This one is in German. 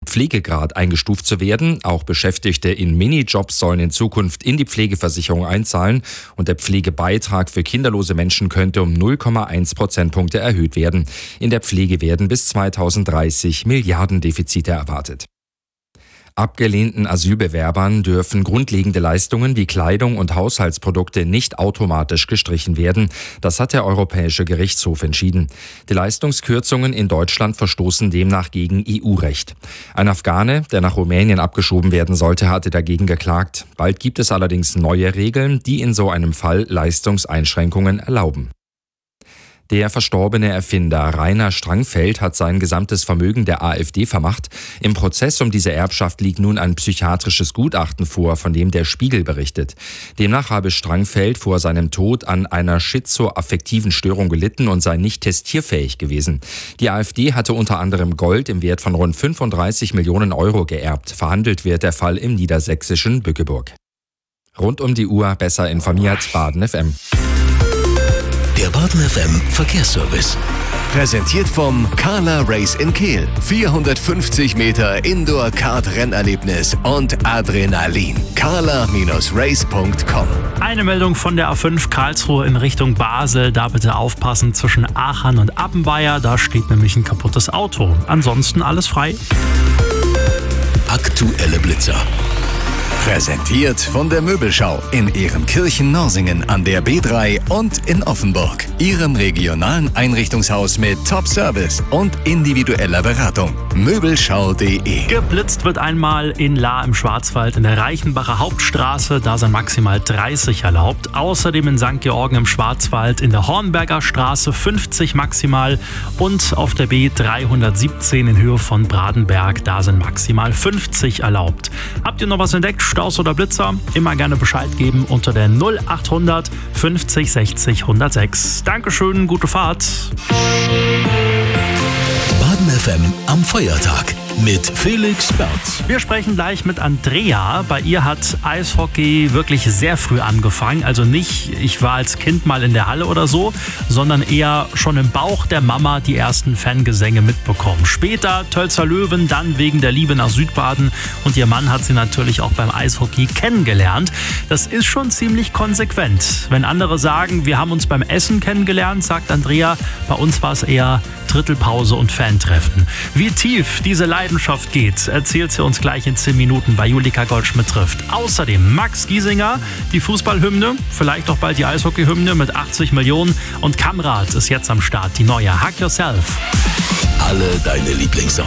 Pflegegrad eingestuft zu werden. Auch Beschäftigte in Minijobs sollen in Zukunft in die Pflegeversicherung einzahlen und der Pflegebeitrag für kinderlose Menschen könnte um 0,1 Prozentpunkte erhöht werden. In der Pflege werden bis 2030 Milliardendefizite erwartet. Abgelehnten Asylbewerbern dürfen grundlegende Leistungen wie Kleidung und Haushaltsprodukte nicht automatisch gestrichen werden. Das hat der Europäische Gerichtshof entschieden. Die Leistungskürzungen in Deutschland verstoßen demnach gegen EU-Recht. Ein Afghane, der nach Rumänien abgeschoben werden sollte, hatte dagegen geklagt. Bald gibt es allerdings neue Regeln, die in so einem Fall Leistungseinschränkungen erlauben. Der verstorbene Erfinder Rainer Strangfeld hat sein gesamtes Vermögen der AfD vermacht. Im Prozess um diese Erbschaft liegt nun ein psychiatrisches Gutachten vor, von dem der Spiegel berichtet. Demnach habe Strangfeld vor seinem Tod an einer schizoaffektiven Störung gelitten und sei nicht testierfähig gewesen. Die AfD hatte unter anderem Gold im Wert von rund 35 Millionen Euro geerbt. Verhandelt wird der Fall im niedersächsischen Bückeburg. Rund um die Uhr besser informiert, Baden FM. Der Baden FM Verkehrsservice. Präsentiert vom Carla Race in Kehl. 450 Meter Indoor-Kart-Rennerlebnis und Adrenalin. carla-race.com. Eine Meldung von der A5 Karlsruhe in Richtung Basel. Da bitte aufpassen zwischen Aachen und Appenweier. Da steht nämlich ein kaputtes Auto. Ansonsten alles frei. Aktuelle Blitzer. Präsentiert von der Möbelschau in Ehrenkirchen-Norsingen an der B3 und in Offenburg. Ihrem regionalen Einrichtungshaus mit Top-Service und individueller Beratung. Möbelschau.de. Geblitzt wird einmal in Lahr im Schwarzwald in der Reichenbacher Hauptstraße. Da sind maximal 30 erlaubt. Außerdem in St. Georgen im Schwarzwald in der Hornberger Straße 50 maximal. Und auf der B317 in Höhe von Bradenberg. Da sind maximal 50 erlaubt. Habt ihr noch was entdeckt? Staus oder Blitzer? Immer gerne Bescheid geben unter der 0800 50 60 106. Dankeschön, gute Fahrt. Baden FM am Feiertag mit Felix Berz. Wir sprechen gleich mit Andrea. Bei ihr hat Eishockey wirklich sehr früh angefangen. Also nicht, ich war als Kind mal in der Halle oder so, sondern eher schon im Bauch der Mama die ersten Fangesänge mitbekommen. Später Tölzer Löwen, dann wegen der Liebe nach Südbaden. Und ihr Mann hat sie natürlich auch beim Eishockey kennengelernt. Das ist schon ziemlich konsequent. Wenn andere sagen, wir haben uns beim Essen kennengelernt, sagt Andrea, bei uns war es eher Drittelpause und Fantreffen. Wie tief diese Leidenschaft geht, erzählt sie uns gleich in 10 Minuten bei Julika Goldschmidt trifft. Außerdem Max Giesinger, die Fußballhymne, vielleicht auch bald die Eishockeyhymne mit 80 Millionen und Kamrat ist jetzt am Start, die neue Hug Yourself. Alle deine Lieblingssongs.